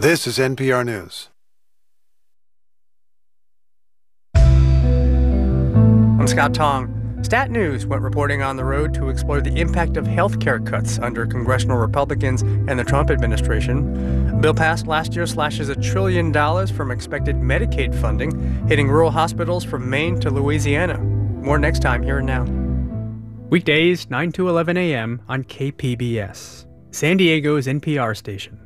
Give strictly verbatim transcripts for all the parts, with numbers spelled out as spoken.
This is N P R News. I'm Scott Tong. Stat News went reporting on the road to explore the impact of health care cuts under congressional Republicans and the Trump administration. A bill passed last year slashes a trillion dollars from expected Medicaid funding, hitting rural hospitals from Maine to Louisiana. More next time here and now. Weekdays, nine to eleven a.m. on K P B S, San Diego's N P R station.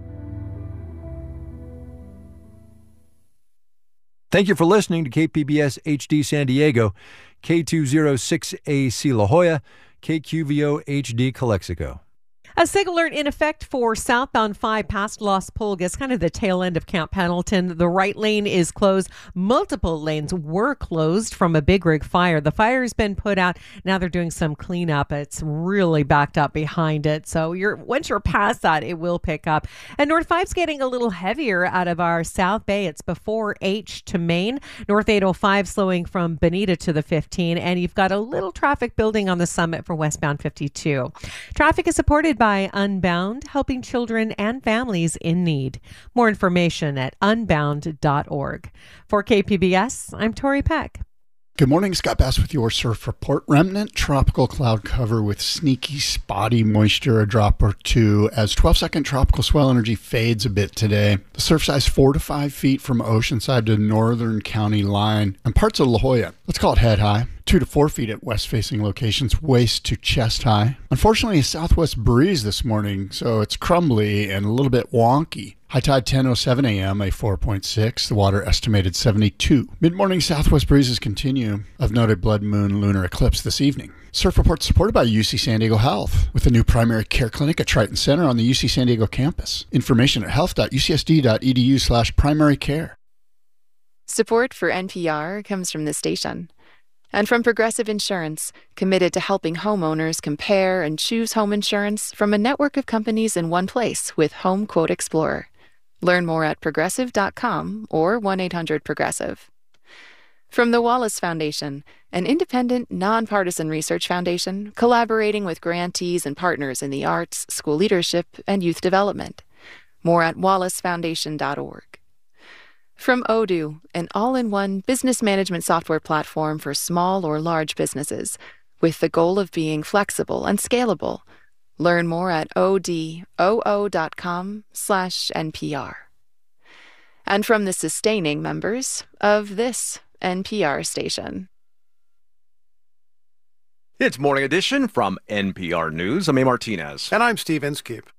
Thank you for listening to K P B S H D San Diego, K two oh six A C La Jolla, K Q V O H D Calexico. A SIG alert in effect for southbound five past Las Pulgas, kind of the tail end of Camp Pendleton. The right lane is closed. Multiple lanes were closed from a big rig fire. The fire has been put out. Now they're doing some cleanup. It's really backed up behind it. So you're once you're past that, it will pick up. And North five's getting a little heavier out of our South Bay. It's before H to Main. North eight oh five slowing from Bonita to the fifteen. And you've got a little traffic building on the summit for westbound fifty-two. Traffic is supported by Unbound, helping children and families in need. More information at unbound dot org. For K P B S, I'm Tori Peck. Good morning, Scott Bass with your surf report. Remnant tropical cloud cover with sneaky, spotty moisture, a drop or two, as twelve-second tropical swell energy fades a bit today. The surf size four to five feet from Oceanside to Northern County line and parts of La Jolla. Let's call it head high. Two to four feet at west-facing locations, waist to chest high. Unfortunately, a southwest breeze this morning, so it's crumbly and a little bit wonky. High tide ten oh seven a.m., a four point six. The water estimated seventy-two. Mid-morning southwest breezes continue. Of note, a blood moon lunar eclipse this evening. Surf report supported by U C San Diego Health, with a new primary care clinic at Triton Center on the U C San Diego campus. Information at health dot u c s d dot e d u slash primary care. Support for N P R comes from this station. And from Progressive Insurance, committed to helping homeowners compare and choose home insurance from a network of companies in one place with Home Quote Explorer. Learn more at progressive dot com or one eight hundred progressive. From the Wallace Foundation, an independent, nonpartisan research foundation collaborating with grantees and partners in the arts, school leadership, and youth development. More at wallace foundation dot org. From Odoo, an all-in-one business management software platform for small or large businesses, with the goal of being flexible and scalable. Learn more at odoo dot com slash N P R. And from the sustaining members of this N P R station. It's Morning Edition from N P R News. I'm A. Martinez. And I'm Steve Inskeep.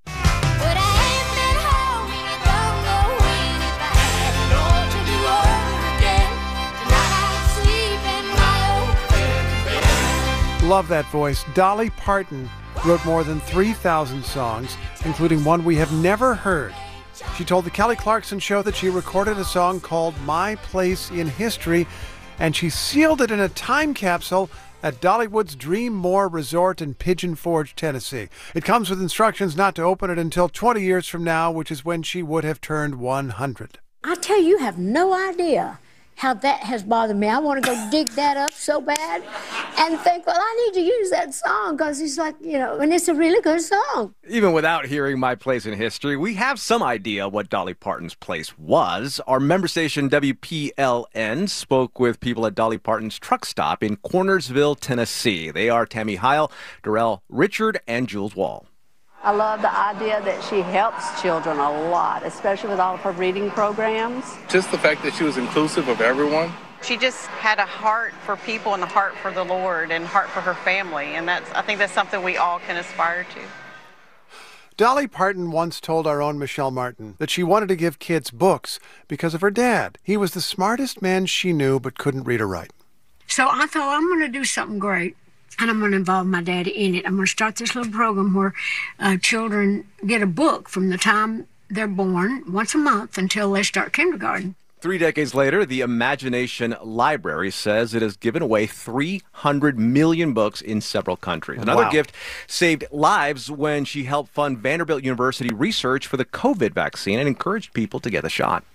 Love that voice. Dolly Parton wrote more than three thousand songs, including one we have never heard. She told the Kelly Clarkson Show that she recorded a song called My Place in History, and she sealed it in a time capsule at Dollywood's Dream More Resort in Pigeon Forge, Tennessee. It comes with instructions not to open it until twenty years from now, which is when she would have turned one hundred. I tell you, you have no idea how that has bothered me. I want to go dig that up so bad and think, well, I need to use that song because it's like, you know, and it's a really good song. Even without hearing My Place in History, we have some idea what Dolly Parton's place was. Our member station W P L N spoke with people at Dolly Parton's truck stop in Cornersville, Tennessee. They are Tammy Heil, Darrell Richard, and Jules Wall. I love the idea that she helps children a lot, especially with all of her reading programs. Just the fact that she was inclusive of everyone. She just had a heart for people and a heart for the Lord and heart for her family. And that's, I think that's something we all can aspire to. Dolly Parton once told our own Michelle Martin that she wanted to give kids books because of her dad. He was the smartest man she knew but couldn't read or write. So I thought, I'm going to do something great. And I'm going to involve my daddy in it. I'm going to start this little program where uh, children get a book from the time they're born, once a month, until they start kindergarten. Three decades later, the Imagination Library says it has given away three hundred million books in several countries. Another Wow. gift saved lives when she helped fund Vanderbilt University research for the COVID vaccine and encouraged people to get the shot.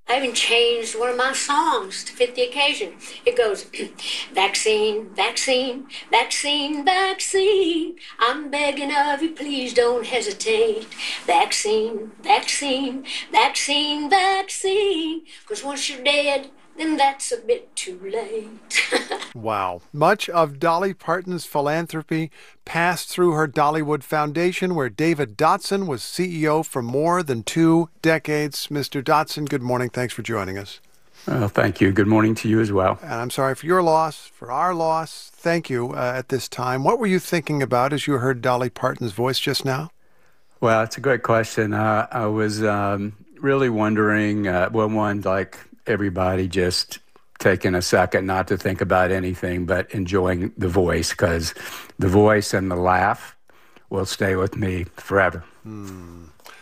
I even changed one of my songs to fit the occasion. It goes, vaccine, vaccine, vaccine, vaccine. I'm begging of you, please don't hesitate. Vaccine, vaccine, vaccine, vaccine. Because once you're dead, then that's a bit too late. Wow. Much of Dolly Parton's philanthropy passed through her Dollywood Foundation, where David Dotson was C E O for more than two decades. Mister Dotson, good morning. Thanks for joining us. Well, thank you. Good morning to you as well. And I'm sorry for your loss, for our loss. Thank you uh, at this time. What were you thinking about as you heard Dolly Parton's voice just now? Well, it's a great question. Uh, I was um, really wondering, uh, well, one, like, everybody just taking a second not to think about anything but enjoying the voice, because the voice and the laugh will stay with me forever. Hmm.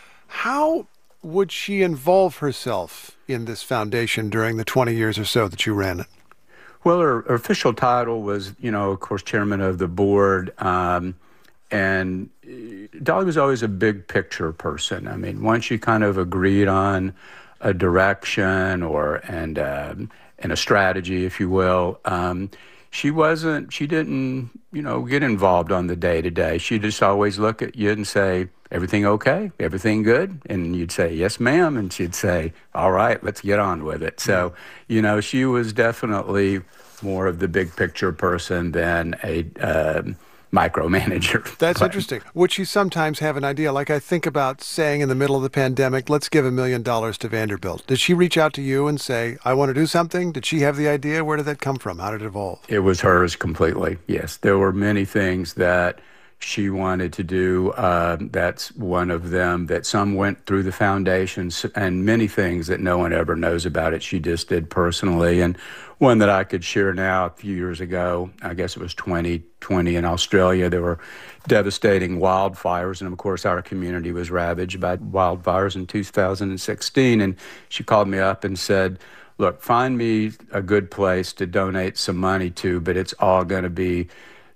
How would she involve herself in this foundation during the twenty years or so that you ran it? Well, her, her official title was, you know, of course, chairman of the board. Um, and Dolly was always a big picture person. I mean, once you kind of agreed on a direction or and um, and a strategy, if you will. Um, she wasn't. She didn't, you know, get involved on the day to day. She just always look at you and say, "Everything okay? Everything good?" And you'd say, "Yes, ma'am." And she'd say, "All right, let's get on with it." So, you know, she was definitely more of the big picture person than a um, micromanager. That's but, interesting. Would she sometimes have an idea? Like I think about saying in the middle of the pandemic, let's give a million dollars to Vanderbilt. Did she reach out to you and say, I want to do something? Did she have the idea? Where did that come from? How did it evolve? It was hers completely, yes. There were many things that she wanted to do. Uh, that's one of them, that some went through the foundations, and many things that no one ever knows about it she just did personally. And one that I could share now, a few years ago, I guess it was twenty twenty in Australia, there were devastating wildfires. And of course, our community was ravaged by wildfires in two thousand sixteen. And she called me up and said, look, find me a good place to donate some money to, but it's all going to be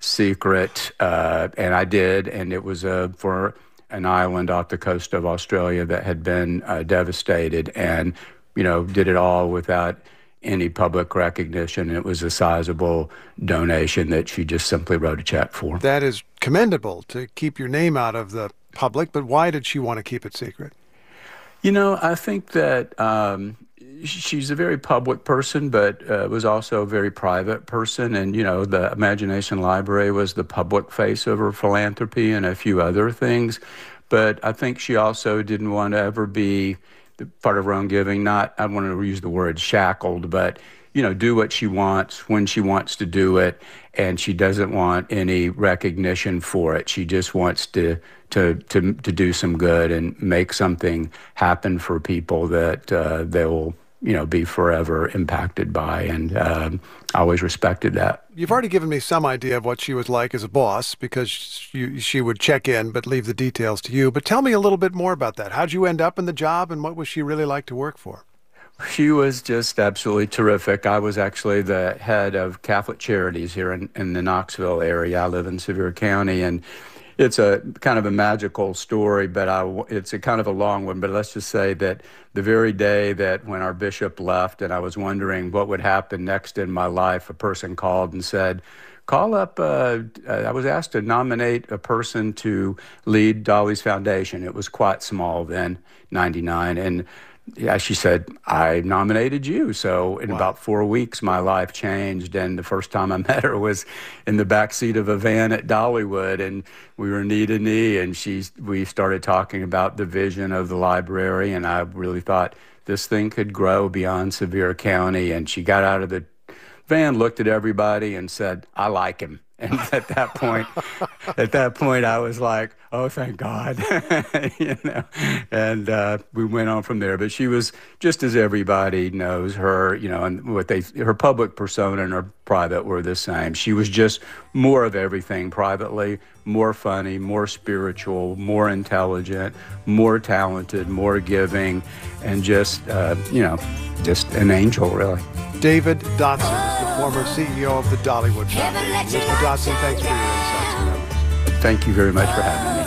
secret. Uh, and I did. And it was uh, for an island off the coast of Australia that had been uh, devastated, and, you know, did it all without any public recognition. It was a sizable donation that she just simply wrote a check for. That is commendable, to keep your name out of the public, but why did she want to keep it secret? You know, I think that um, she's a very public person, but uh, was also a very private person. And, you know, the Imagination Library was the public face of her philanthropy and a few other things. But I think she also didn't want to ever be the part of her own giving, not, I want to use the word shackled, but, you know, do what she wants when she wants to do it. And she doesn't want any recognition for it. She just wants to to to, to do some good and make something happen for people that uh, they will, you know, be forever impacted by. And um, I always respected that. You've already given me some idea of what she was like as a boss, because she, she would check in but leave the details to you. But tell me a little bit more about that. How'd you end up in the job, and what was she really like to work for? She was just absolutely terrific. I was actually the head of Catholic Charities here in, in the Knoxville area. I live in Sevier County, and it's a kind of a magical story, but I, it's a kind of a long one. But let's just say that the very day that when our bishop left and I was wondering what would happen next in my life, a person called and said, call up, uh, I was asked to nominate a person to lead Dolly's foundation. It was quite small then, ninety-nine. And yeah, she said, I nominated you. So in wow. about four weeks, my life changed. And the first time I met her was in the backseat of a van at Dollywood. And we were knee to knee. And she, we started talking about the vision of the library. And I really thought this thing could grow beyond Sevier County. And she got out of the van, looked at everybody, and said, I like him. And at that point, at that point, I was like, "Oh, thank God," you know. And uh, we went on from there. But she was, just as everybody knows her, you know, and what they, her public persona and her private were the same. She was just more of everything privately, more funny, more spiritual, more intelligent, more talented, more giving, and just, uh, you know, just an angel, really. David Dotson is the former C E O of the Dollywood Foundation. Mister Dotson, thanks for your insights and numbers. Thank you very much for having me.